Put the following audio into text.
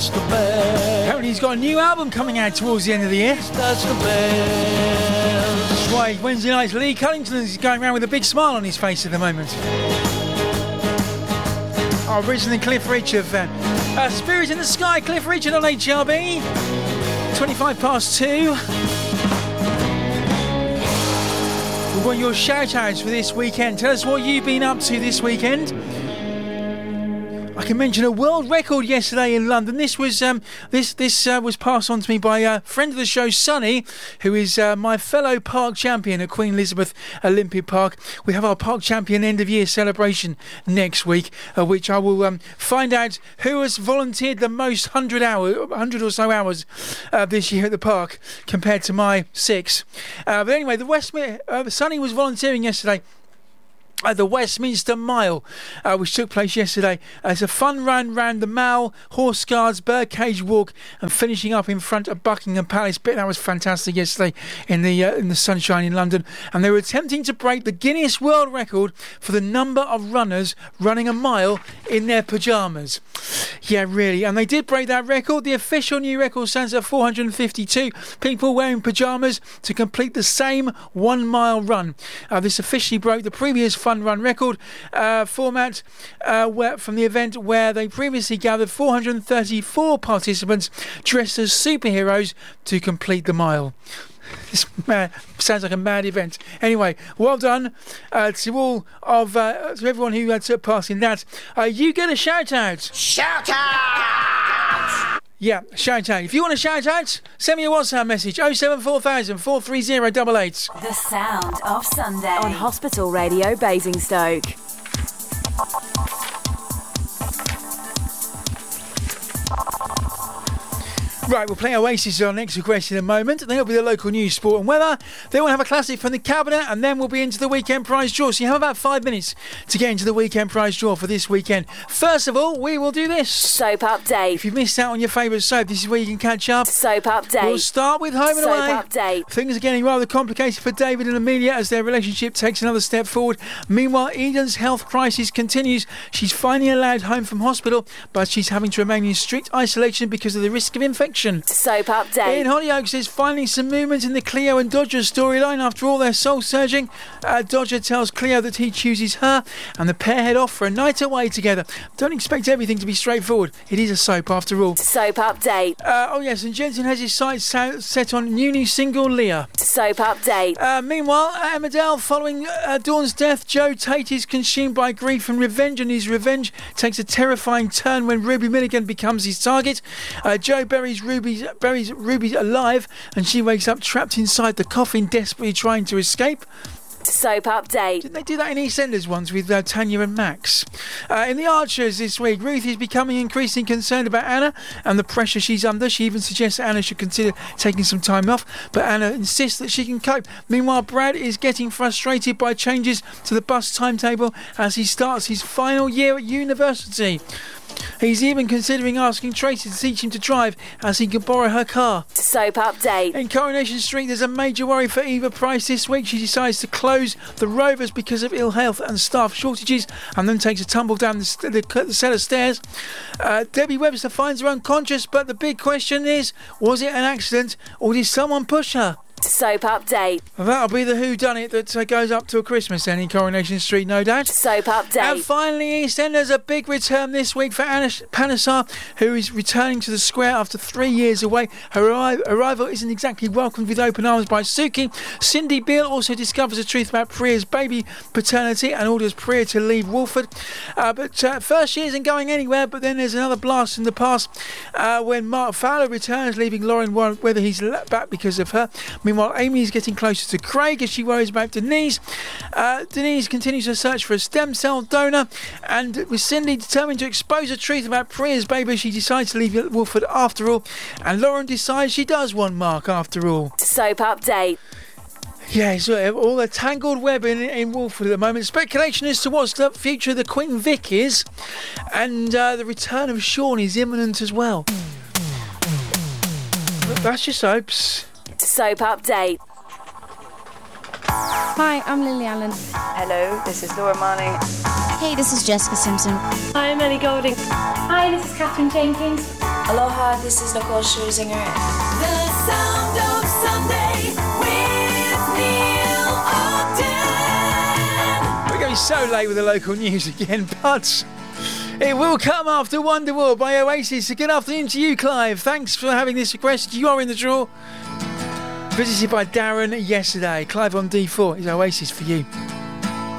That's the best. Apparently he's got a new album coming out towards the end of the year. That's the best. That's why Wednesday nights Lee Cullington is going around with a big smile on his face at the moment. Oh, Richard and Cliff Richard fan. Spirit in the Sky, Cliff Richard on HRB. 2:25 2. We want your shout-outs for this weekend. Tell us what you've been up to this weekend. I can mention a world record yesterday in London. This was was passed on to me by a friend of the show, Sonny, who is my fellow park champion at Queen Elizabeth Olympic Park. We have our park champion end of year celebration next week, which I will find out who has volunteered the most 100 or so hours this year at the park compared to my 6. But anyway, Sonny was volunteering yesterday at the Westminster Mile, which took place yesterday. It's a fun run round the Mall, Horse Guards, Birdcage Walk, and finishing up in front of Buckingham Palace. But that was fantastic yesterday in the sunshine in London. And they were attempting to break the Guinness World Record for the number of runners running a mile in their pyjamas. Yeah, really. And they did break that record. The official new record stands at 452 people wearing pyjamas to complete the same 1 mile run. This officially broke the previous fun run record format from the event, where they previously gathered 434 participants dressed as superheroes to complete the mile. This sounds like a mad event. Anyway, well done to everyone who took part in that. You get a shout out. Shout out! Yeah, shout out. If you want to shout out, send me a WhatsApp message 074,000 430 888. The sound of Sunday on Hospital Radio Basingstoke. Right, we'll play Oasis on next request in a moment. Then it'll be the local news, sport and weather. Then we'll have a classic from the cabinet, and then we'll be into the weekend prize draw. So you have about 5 minutes to get into the weekend prize draw for this weekend. First of all, we will do this. Soap update. If you've missed out on your favourite soap, this is where you can catch up. Soap update. We'll start with Home and Away. Soap update. Things are getting rather complicated for David and Amelia as their relationship takes another step forward. Meanwhile, Eden's health crisis continues. She's finally allowed home from hospital, but she's having to remain in strict isolation because of the risk of infection. Soap update. In Hollyoaks, there's finally some movement in the Cleo and Dodger storyline after all their soul searching. Dodger tells Cleo that he chooses her, and the pair head off for a night away together. Don't expect everything to be straightforward. It is a soap after all. Soap update. Oh yes, and Jensen has his sights set on new single Leah. Soap update. Meanwhile, at Emmerdale, following Dawn's death, Joe Tate is consumed by grief and revenge, and his revenge takes a terrifying turn when Ruby Milligan becomes his target. Joe buries Ruby alive, and she wakes up trapped inside the coffin, desperately trying to escape. Soap update. Didn't they do that in EastEnders once with Tanya and Max? In the Archers this week, Ruth is becoming increasingly concerned about Anna and the pressure she's under. She even suggests that Anna should consider taking some time off, but Anna insists that she can cope. Meanwhile, Brad is getting frustrated by changes to the bus timetable as he starts his final year at university. He's even considering asking Tracy to teach him to drive as he could borrow her car. Soap update. In Coronation Street, there's a major worry for Eva Price this week. She decides to close the Rovers because of ill health and staff shortages, and then takes a tumble down the set of stairs. Debbie Webster finds her unconscious, but the big question is, was it an accident or did someone push her? Soap update. That'll be the whodunit that goes up to a Christmas then in Coronation Street, no doubt. Soap update. And finally, EastEnders, a big return this week for Anna Panesar, who is returning to the square after 3 years away. Her arrival isn't exactly welcomed with open arms by Suki. Cindy Beale also discovers the truth about Priya's baby paternity and orders Priya to leave Wolford. But first, she isn't going anywhere, but then there's another blast in the past when Mark Fowler returns, leaving Lauren whether he's back because of her. Meanwhile, Amy is getting closer to Craig as she worries about Denise. Denise continues her search for a stem cell donor, and with Cindy determined to expose the truth about Priya's baby, she decides to leave Wolford after all, and Lauren decides she does want Mark after all. Soap update. Yeah, so all the tangled web in Wolford at the moment. Speculation as to what the future of the Queen Vic is, and the return of Sean is imminent as well. That's your soaps. Soap update. Hi, I'm Lily Allen. Hello, this is Laura Marling. Hey, this is Jessica Simpson. Hi, I'm Ellie Golding. Hi, this is Catherine Jenkins. Aloha, this is Nicole Scherzinger. The Sound of Sunday with Neil Ogden. We're going so late with the local news again, but it will come after Wonderwall by Oasis. So good afternoon to you, Clive. Thanks for having this request. You are in the draw. Visited by Darren yesterday. Clive on D4 is Oasis for you.